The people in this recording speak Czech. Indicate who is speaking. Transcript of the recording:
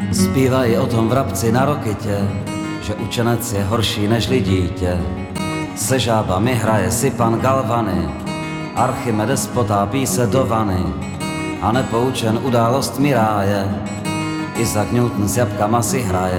Speaker 1: Zpívají o tom vrabci na Rokitě, že učenec je horší nežli dítě. Se žábami hraje si pan Galvany, Archimedes potápí se do vany a nepoučen událostmi ráje, Isaac Newton s jabkama si hraje.